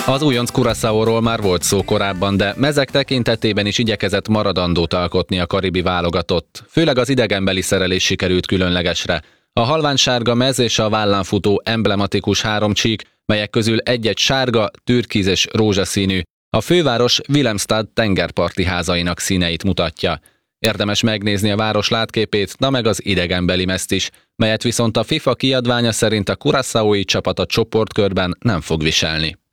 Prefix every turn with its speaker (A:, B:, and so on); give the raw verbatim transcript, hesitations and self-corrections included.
A: Az újonc Curaçaóról már volt szó korábban, de mezek tekintetében is igyekezett maradandót alkotni a karibi válogatott. Főleg az idegenbeli szerelés sikerült különlegesre. A halványsárga mez és a vállán futó emblematikus három csík, melyek közül egy-egy sárga, türkiz és rózsaszínű, a főváros Willemstad tengerparti házainak színeit mutatja. Érdemes megnézni a város látképét, na meg az idegenbeli mezt is, melyet viszont a FIFA kiadványa szerint a curaçaói csapat a csoportkörben nem fog viselni.